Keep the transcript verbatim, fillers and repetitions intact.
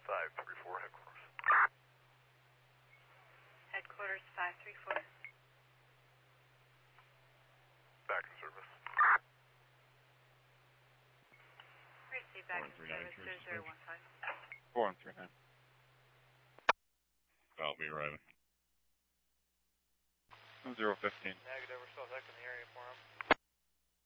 five three four, headquarters. Headquarters five three four. Back in service. Receive back in service zero zero one five. four one three nine. I'll be arriving. zero fifteen. Negative, we're still checking the area for him.